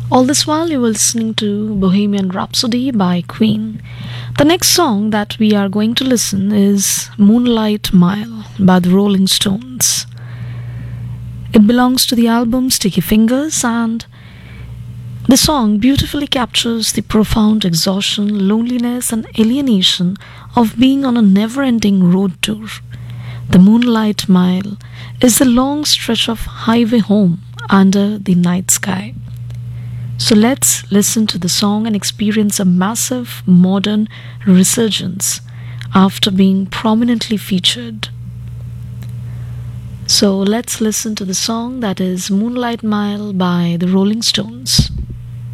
All this while, you were listening to Bohemian Rhapsody by Queen. The next song that we are going to listen is Moonlight Mile by the Rolling Stones. It belongs to the album Sticky Fingers, and the song beautifully captures the profound exhaustion, loneliness, and alienation of being on a never ending road tour. The Moonlight Mile is the long stretch of highway home under the night sky. So let's listen to the song and experience a massive modern resurgence after being prominently featured. So let's listen to the song that is Moonlight Mile by the Rolling Stones.